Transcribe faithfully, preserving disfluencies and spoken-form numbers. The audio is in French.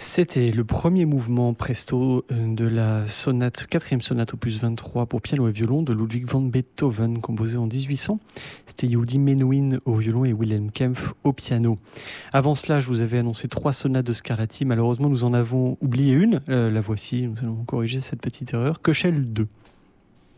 C'était le premier mouvement presto de la sonate, quatrième sonate opus vingt-trois pour piano et violon de Ludwig van Beethoven, composée en dix-huit cents. C'était Yehudi Menuhin au violon et Wilhelm Kempff au piano. Avant cela, je vous avais annoncé trois sonates de Scarlatti. Malheureusement, nous en avons oublié une. Euh, la voici, nous allons corriger cette petite erreur. Köchel deux.